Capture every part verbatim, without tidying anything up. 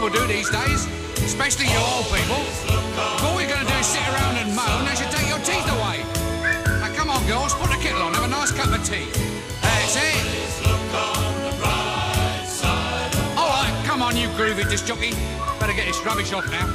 people do these days, especially you old people. All you're going to do is sit around and moan, they should take your teeth away. Now come on girls, put the kettle on, have a nice cup of tea. That's it. Alright, come on you groovy disc jockey. Better get this rubbish off now.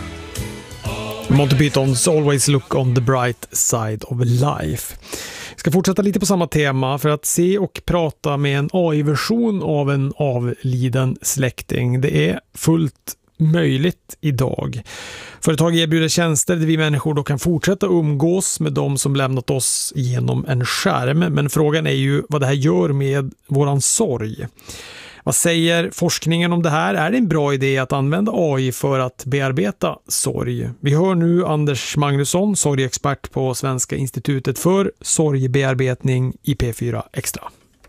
Monty Pythons Always Look on the Bright Side of Life. Vi ska fortsätta lite på samma tema för att se och prata med en A I-version av en avliden släkting. Det är fullt möjligt idag. Företag erbjuder tjänster där vi människor då kan fortsätta umgås med de som lämnat oss genom en skärm. Men frågan är ju vad det här gör med våran sorg. Vad säger forskningen om det här? Är det en bra idé att använda A I för att bearbeta sorg? Vi hör nu Anders Magnusson, sorgexpert på Svenska institutet för sorgbearbetning i P fyra Extra.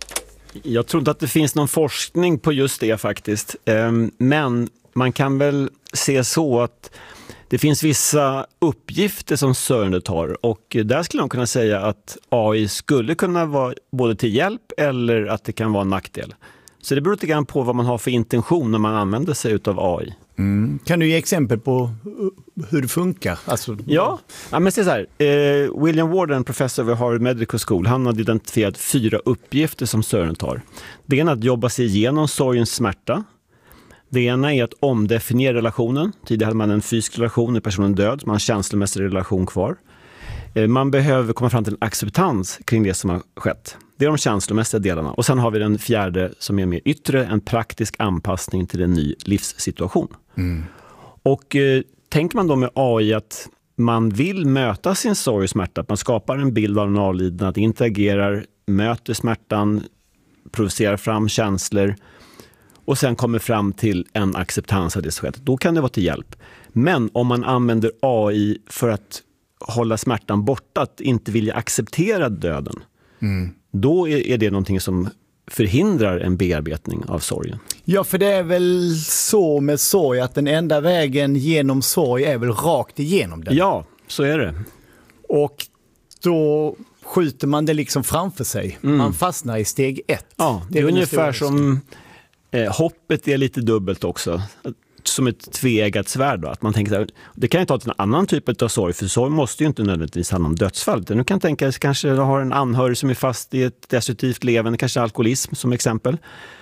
Jag tror inte att det finns någon forskning på just det faktiskt. Men man kan väl se så att det finns vissa uppgifter som sörjande tar, och där skulle man kunna säga att A I skulle kunna vara både till hjälp eller att det kan vara en nackdel. Så det beror lite grann på vad man har för intention när man använder sig av A I. Mm. Kan du ge exempel på hur det funkar? Alltså... Ja, ja, men se så här. Eh, William Warden, professor vid Harvard Medical School, han har identifierat fyra uppgifter som sörjaren tar. Det ena är att jobba sig igenom sorgens smärta. Det ena är att omdefiniera relationen. Tidigare hade man en fysisk relation när personen död, man har en känslomässig relation kvar. Eh, man behöver komma fram till en acceptans kring det som har skett. Det är de känslomässiga delarna. Och sen har vi den fjärde som är mer yttre, en praktisk anpassning till en ny livssituation. Mm. Och eh, tänker man då med A I att man vill möta sin sorg och smärta, att man skapar en bild av den avlidna, att interagerar, möter smärtan, provocerar fram känslor och sen kommer fram till en acceptans av det som skett, då kan det vara till hjälp. Men om man använder A I för att hålla smärtan borta, att inte vilja acceptera döden, mm. då är det någonting som förhindrar en bearbetning av sorgen. Ja, för det är väl så med sorg att den enda vägen genom sorg är väl rakt igenom den. Ja, så är det. Och då skjuter man det liksom framför sig. Mm. Man fastnar i steg ett. Ja, det är, det är ungefär som eh, hoppet är lite dubbelt också. Som ett tveeggat svärd då. Att man tänker, det kan ju ta till en annan typ av sorg, för sorg måste ju inte nödvändigtvis handla om dödsfall. Du kan tänka dig kanske du har en anhörig som är fast i ett destruktivt levande, kanske alkoholism som exempel.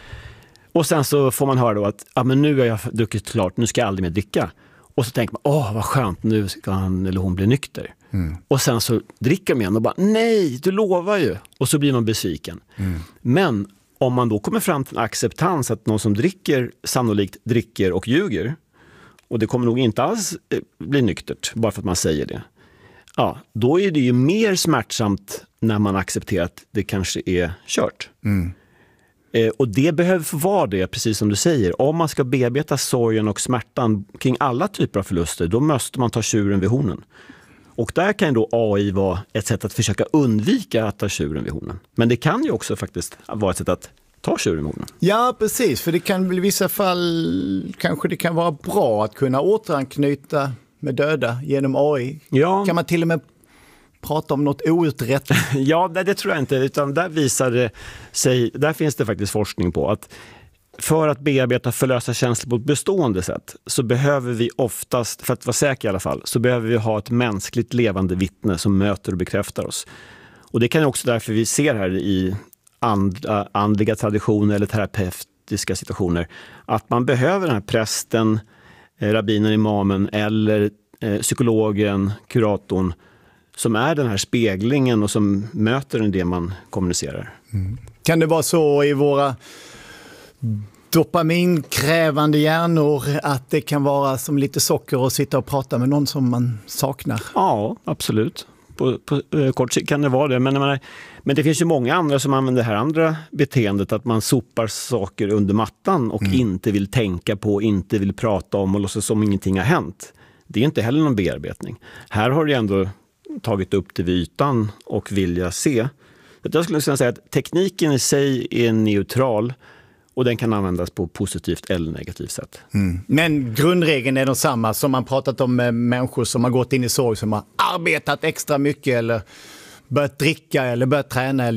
Och sen så får man höra då att ja, men nu har jag druckit klart, nu ska jag aldrig mer dricka. Och så tänker man, åh vad skönt, nu ska han eller hon bli nykter. Mm. Och sen så dricker man igen och bara, nej, du lovar ju. Och så blir man besviken. Mm. Men om man då kommer fram till en acceptans att någon som dricker sannolikt dricker och ljuger, och det kommer nog inte alls bli nyktert bara för att man säger det, ja, då är det ju mer smärtsamt när man accepterar att det kanske är kört. Mm. Eh, och det behöver få vara det, precis som du säger. Om man ska bearbeta sorgen och smärtan kring alla typer av förluster, då måste man ta tjuren vid hornen. Och där kan då A I vara ett sätt att försöka undvika att ta tjuren vid hornen. Men det kan ju också faktiskt vara ett sätt att ta tjuren vid hornen. Ja, precis. För det kan i vissa fall kanske det kan vara bra att kunna återanknyta med döda genom A I. Ja. Kan man till och med prata om något outrett? Ja, det, det tror jag inte. Utan där visar det sig, där finns det faktiskt forskning på att för att bearbeta förlösa känslor på ett bestående sätt så behöver vi oftast, för att vara säker i alla fall, så behöver vi ha ett mänskligt levande vittne som möter och bekräftar oss. Och det kan ju också därför vi ser här i and, andliga traditioner eller terapeutiska situationer att man behöver den här prästen, rabbinen, imamen eller eh, psykologen, kuratorn som är den här speglingen och som möter det man kommunicerar. Mm. Kan det vara så i våra dopaminkrävande hjärnor att det kan vara som lite socker att sitta och prata med någon som man saknar? Ja, absolut. På, på eh, kort sikt kan det vara det. Men, menar, men det finns ju många andra som använder det här andra beteendet, att man sopar saker under mattan och mm. inte vill tänka på, inte vill prata om och låtsas som ingenting har hänt. Det är inte heller någon bearbetning. Här har det ändå tagit upp till ytan och vilja se. Jag skulle säga att tekniken i sig är neutral och den kan användas på positivt eller negativt sätt. Mm. Men grundregeln är de samma som man pratat om med människor som har gått in i sorg, som har arbetat extra mycket eller börjat dricka eller börjat träna eller